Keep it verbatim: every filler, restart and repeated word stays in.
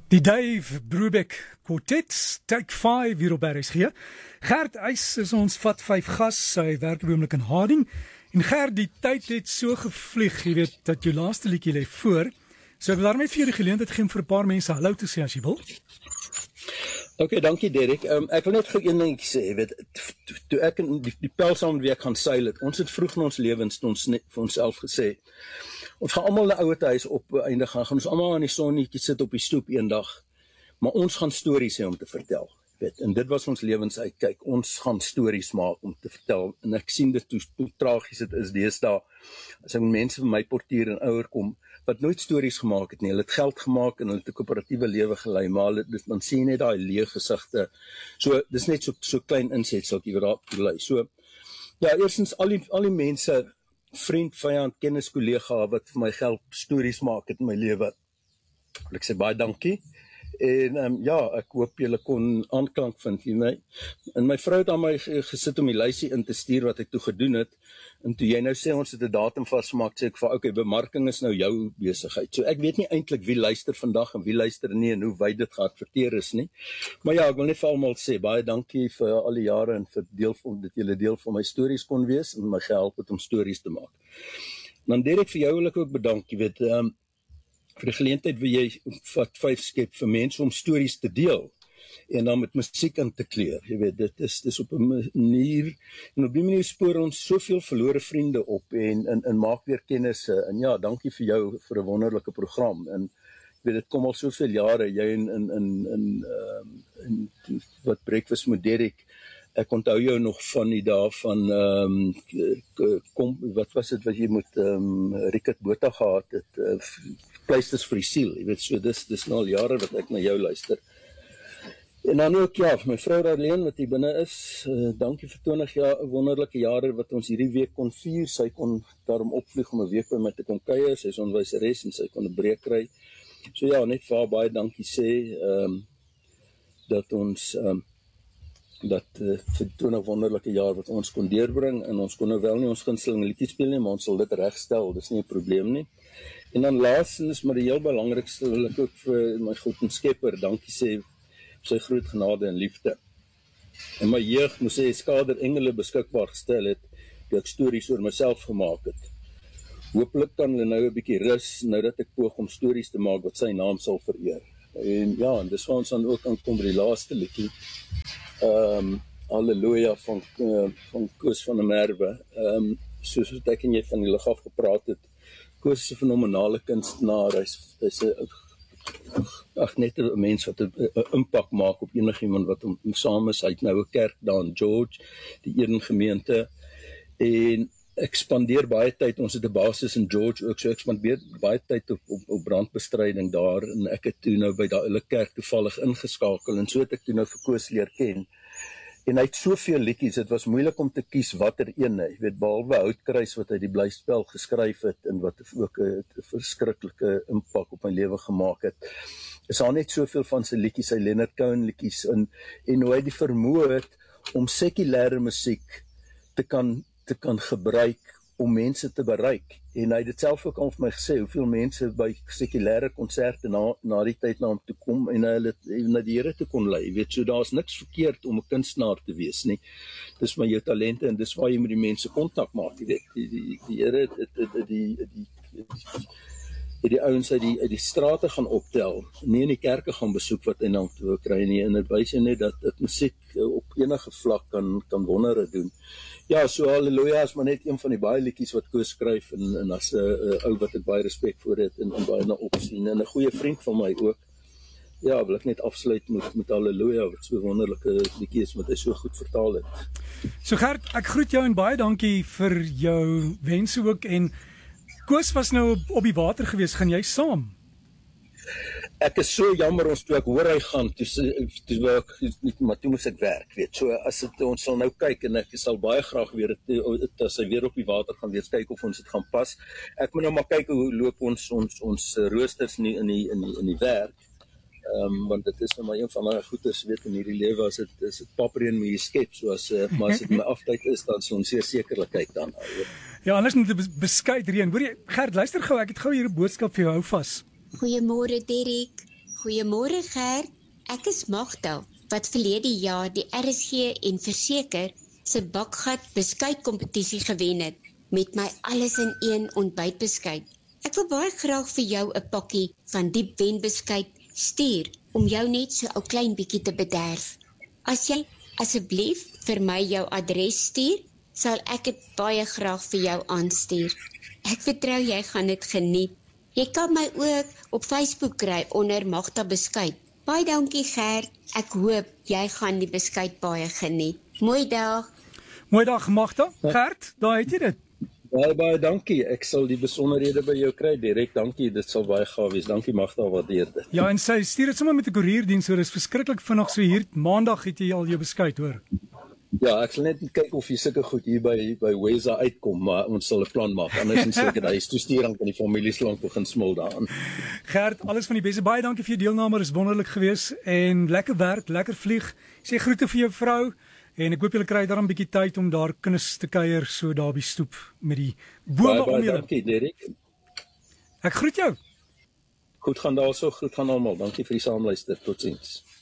Die Dave Brubeck Quartet, take five hier op R S G. Gert Eys is ons vat vyf gas, sy werk op die oomblik in Harding. En Gert, die tyd het so gevlieg, jy weet, dat jou laaste liedjie lê voor. So ek wil daarmee vir jou die geleentheid gee om vir 'n paar mense hallo te sê as jy wil. Oké, okay, dankie Derek. Um, ek wil net gou een ding sê, weet, toe ek in die, die pelsaamweek gaan seil het, ons het vroeg in ons lewens ons net vir onsself gesê, ons gaan almal 'n ouete huis opeindig gaan, gaan ons almal aan die sonnetjie sit op die stoep eendag, maar ons gaan stories hê om te vertel. Weet, en dit was ons lewensuitkyk, ons gaan stories maak om te vertel, en ek sien dit hoe, hoe tragies dit is deesdae, as ek mense van my portier en ouer kom, wat nooit stories gemaak het nie, hulle het geld gemaak en hulle het 'n koöperatiewe lewe gelei, maar hulle, dan sien jy net daai leë gesigte, so, dis net so, so klein insetseltjie wat daar lei, so, ja, eerstens, al die, al die mense, vriend, vyand, kennis, kollega, wat vir my help stories maak het in my lewe, wil ek sê baie dankie, en um, ja, ek hoop julle kon aanklank vind hiermee, en my vrou het aan my gesit om die lysie in te stuur wat ek toe gedoen het, en toe jy nou sê ons het 'n datum vasgemaak, sê ek van, oké, okay, bemarking is nou jou besigheid, so ek weet nie eintlik wie luister vandag, en wie luister nie, en hoe wyd dit geadverteer is nie, maar ja, ek wil net vir almal sê, baie dankie vir al die jare, en vir deel van, dat julle deel van my stories kon wees, en my gehelp het om stories te maak. En dan Derek, vir jou wil ek ook bedank, jy weet, um, vir die geleentheid wil jy wat vyf skep vir mense om stories te deel, en dan met musiek in te kleur, jy weet, dit is, dit is op 'n manier, en op die manier spoor ons soveel verlore vriende op, en, en, en maak weer kennisse, en ja, dankie vir jou, vir 'n wonderlike program, en jy weet, dit kom al soveel jare, jy in, in, in, in, um, in wat Breakfast met Derek, ek onthou jou nog van die dae van, um, kom, wat was dit wat jy met um, Rickert Botha gehad het, uh, Pleisters vir die siel, jy weet, so dis, dis nou al jare wat ek na jou luister. En dan ook, ja, my vrou Darlene, wat hier binne is, uh, dankie vir twintig jaar, wonderlike jare wat ons hierdie week kon vier, sy kon daarom opvlieg om 'n week by my te kom kuier, sy is onderwyseres en sy kon 'n breek kry. So ja, net vir haar baie dankie sê, um, dat ons, um, dat uh, vir twintig wonderlike jaar wat ons kon deurbring, en ons kon nou wel nie ons gunsteling liedjies speel nie, maar ons sal dit regstel, dis nie 'n probleem nie. En dan laastens, maar die heel belangrikste, wil ek ook vir my God en Skepper dankie sê, sy groot genade en liefde. En my jeug, moes sê, Skader engele beskikbaar gestel het, dat ek stories oor myself gemaak het. Hoopelik kan hulle nou 'n bietjie rus, nou dat ek poog om stories te maak wat sy naam sal vereer. En ja, en dis waar ons dan ook aankom by die laaste liedjie, um, Halleluja van, uh, van Koos van der Merwe, um, soos wat ek en jy van die lig af gepraat het, Koos is 'n fenomenale kunstenaar, hy's hy's 'n ag net 'n mens wat 'n impak maak op enigiemand wat hom saam is. Hy het nou 'n kerk daar in George, die Eden gemeente, en ek spandeer baie tyd, ons het 'n basis in George ook, so ek spandeer baie tyd op, op, op brandbestryding daar, en ek het toe nou by daai hulle kerk toevallig ingeskakel, en so het ek toe nou vir Koos leer ken. En hy het soveel liedjies, dit was moeilik om te kies watter een, jy weet, behalwe Houtkruis wat hy die blyspel geskryf het, en wat ook 'n verskriklike impak op my lewe gemaak het. Is daar net soveel van sy liedjies, sy Leonard Cohen liedjies, en, en hoe hy die vermoë het om sekulêre musiek te kan, te kan gebruik om mense te bereik. En hy het dit self ook al vir my gesê, hoeveel mense by sekulêre konserte na, na die tyd na hom toe kom, en hulle na die Here toe kon lei, weet, so daar is niks verkeerd om 'n kunstenaar te wees nie, dis maar jou talente, en dis waar jy met die mense kontak maak, jy weet, die, die, die Here het, het, het, het die, die, die, die, die ouens uit die, uit die strate gaan optel, nie in die kerke gaan besoek wat hy nou toe kry nie, en dit wys jy net dat, dat musiek op enige vlak kan, kan wondere doen. Ja, so Halleluja is maar net een van die baie liedjies wat Koos skryf, en, en as 'n uh, ou wat ek baie respek voor het, en, en baie na opsien, en 'n goeie vriend van my ook. Ja, wil ek net afsluit met, met Halleluja, wat so 'n wonderlike liedjie is, wat hy so goed vertaal het. So Gert, ek groet jou en baie dankie vir jou wense ook, en Koos was nou op, op die water gewees, gaan jy saam? Ek is so jammer, ons toe ek hoor hy gaan, toe, toe, toe, maar toe moes ek werk, weet, so as het, ons sal nou kyk, en ek sal baie graag weer, as hy weer op die water gaan wees, kyk of ons het gaan pas. Ek moet nou maar kyk hoe loop ons, ons, ons roosters nie in die, in die, in die werk, um, want dit is nou maar een van die goeders, weet, in hierdie lewe, as het, as het papreen moet jy skep, so as, uh, maar as het my aftyd is, dan sal ons zeer sekerlik kyk dan. Ja, anders moet dit beskuit reën. Hoor jy, Gert, luister gou, ek het gou hier 'n boodskap vir jou, hou vas. Goeiemôre Derek, Goeiemôre Gert, ek is Magda, wat verlede jaar die R S G en Verseker se bakgat beskuitkompetisie gewen het, met my alles in een ontbytbeskuit. Ek wil baie graag vir jou 'n pakkie van diep wenbeskuit stuur, om jou net so 'n klein bietjie te bederf. As jy asseblief vir my jou adres stuur, sal ek dit baie graag vir jou aanstuur. Ek vertrou jy gaan dit geniet. Jy kan my ook op Facebook kry onder Magda Beskuit. Baie dankie Gert, ek hoop jy gaan die beskuit baie geniet. Mooi dag. Mooi dag Magda. Gert, daar het jy dit. Baie baie dankie. Ek sal die besonderhede by jou kry direk. Dankie, dit sal baie gaaf wees. Dankie Magda, waardeer dit. Ja, en sy stuur dit sommer met 'n koerierdiens, so dis verskriklik vinnig, so hier maandag het jy al jou beskuit, hoor. Ja, ek sal net kyk of jy sulke goed hier by by Wesa uitkom, maar ons sal 'n plan maak. Anders is seker hy is toesturing van die familie slank begin smil daaraan. Gert, alles van die beste. Baie dankie vir jou deelname, is wonderlik geweest en lekker werk, lekker vlieg. Sê groete vir jou vrou en ek hoop julle kry daar 'n bietjie tyd om daar kinders te kuier so daar by stoep met die bome om julle. Dankie, Derek. Ek groet jou. Goed gaan daarso, goed gaan almal. Dankie vir die saamluister. Totsiens.